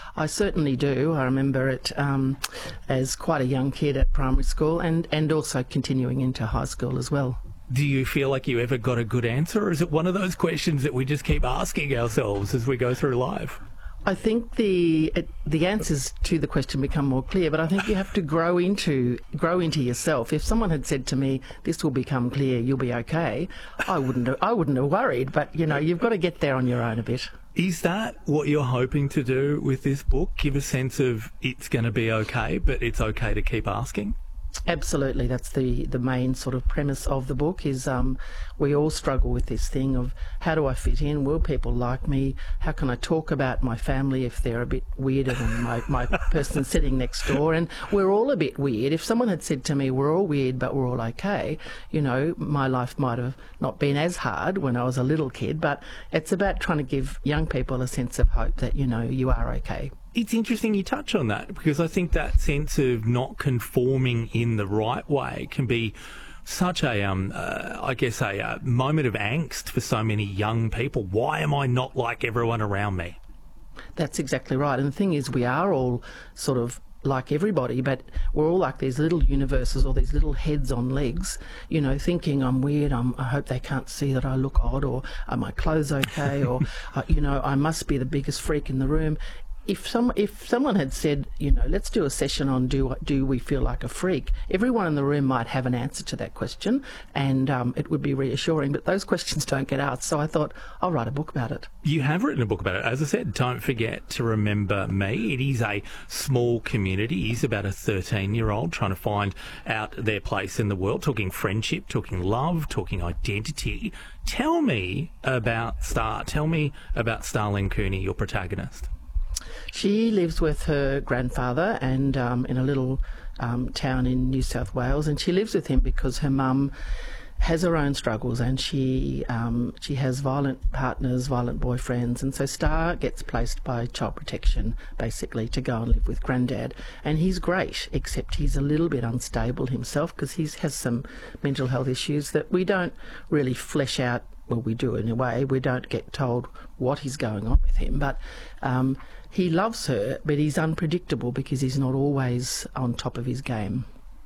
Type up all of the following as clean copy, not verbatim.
I certainly do. I remember it as quite a young kid at primary school and also continuing into high school as well. Do you feel like you ever got a good answer, or is it one of those questions that we just keep asking ourselves as we go through life? I think the answers to the question become more clear, but I think you have to grow into yourself. If someone had said to me, "This will become clear, you'll be okay," I wouldn't have worried. But you've got to get there on your own a bit. Is that what you're hoping to do with this book? Give a sense of it's going to be okay, but it's okay to keep asking? Absolutely, that's the main sort of premise of the book is we all struggle with this thing of how do I fit in? Will people like me? How can I talk about my family if they're a bit weirder than my person sitting next door? And we're all a bit weird. If someone had said to me, we're all weird but we're all okay, my life might have not been as hard when I was a little kid, but it's about trying to give young people a sense of hope that, you are okay. It's interesting you touch on that, because I think that sense of not conforming in the right way can be such a moment of angst for so many young people. Why am I not like everyone around me? That's exactly right. And the thing is, we are all sort of like everybody, but we're all like these little universes or these little heads on legs, thinking I'm weird, I hope they can't see that I look odd, or are my clothes okay, or, I must be the biggest freak in the room. If someone had said, let's do a session on do we feel like a freak, everyone in the room might have an answer to that question, and it would be reassuring, but those questions don't get asked, so I thought I'll write a book about it. You have written a book about it. As I said, Don't Forget to Remember Me. It is a small community. It is about a 13-year-old trying to find out their place in the world, talking friendship, talking love, talking identity. Tell me about Star. Tell me about Starling Cooney, your protagonist. She lives with her grandfather and in a little town in New South Wales, and she lives with him because her mum has her own struggles, and she has violent partners, violent boyfriends, and so Star gets placed by Child Protection basically to go and live with Grandad, and he's great, except he's a little bit unstable himself because he has some mental health issues that we don't really flesh out. Well, we do in a way. We don't get told what is going on with him, but he loves her, but he's unpredictable because he's not always on top of his game.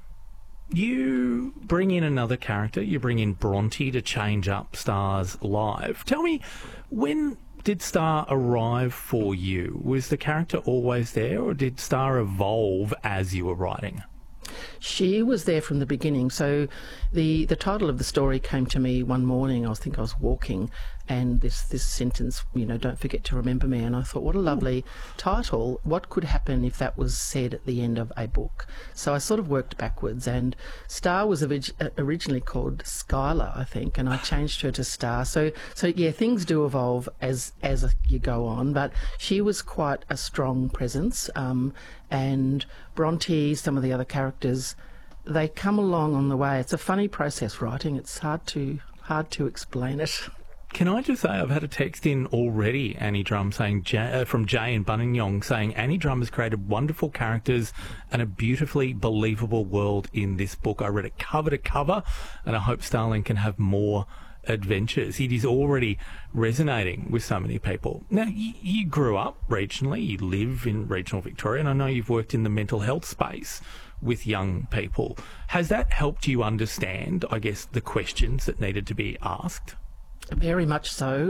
You bring in another character. You bring in Bronte to change up Star's life. Tell me, when did Star arrive for you? Was the character always there, or did Star evolve as you were writing? She was there from the beginning. So the title of the story came to me one morning. I think I was walking, and this sentence, don't forget to remember me. And I thought, what a lovely title. What could happen if that was said at the end of a book? So I sort of worked backwards, and Star was originally called Skylar, I think, and I changed her to Star. So yeah, things do evolve as you go on, but she was quite a strong presence. And Bronte, some of the other characters, they come along on the way. It's a funny process writing. It's hard to explain it. Can I just say, I've had a text in already, Annie Drum, saying from Jay in Buninyong, saying Annie Drum has created wonderful characters and a beautifully believable world in this book. I read it cover to cover, and I hope Starling can have more adventures. It is already resonating with so many people. Now, you grew up regionally, you live in regional Victoria, and I know you've worked in the mental health space with young people. Has that helped you understand, I guess, the questions that needed to be asked? Very much so.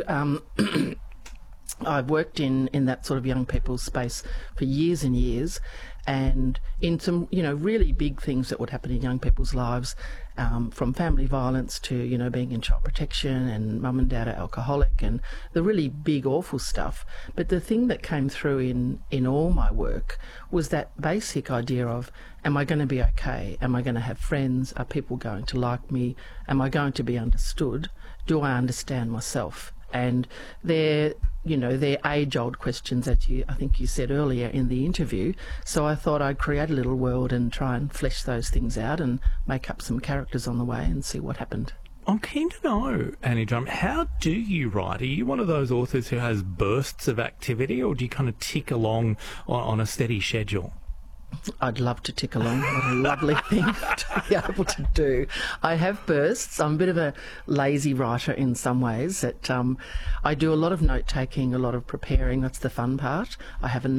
I've worked in that sort of young people's space for years and years, and in some, really big things that would happen in young people's lives, from family violence to, being in child protection and mum and dad are alcoholic and the really big, awful stuff. But the thing that came through in all my work was that basic idea of, am I going to be okay? Am I going to have friends? Are people going to like me? Am I going to be understood? Do I understand myself? And they're age-old questions that I think you said earlier in the interview. So I thought I'd create a little world and try and flesh those things out and make up some characters on the way and see what happened. I'm keen to know, Annie Drum, how do you write? Are you one of those authors who has bursts of activity, or do you kind of tick along on a steady schedule? I'd love to tick along. What a lovely thing to be able to do. I have bursts. I'm a bit of a lazy writer in some ways. That I do a lot of note-taking, a lot of preparing. That's the fun part. I have a